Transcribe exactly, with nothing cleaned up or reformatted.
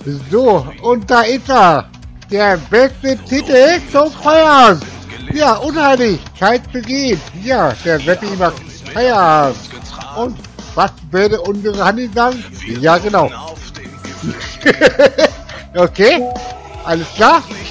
So, und da ist er. Der beste Titel zum Feiern. Ja, Unheiligkeit begeht. Ja, der Seppi macht Feierabend. Und was würde unsere Hanni sagen? Ja, genau. Okay, alles klar.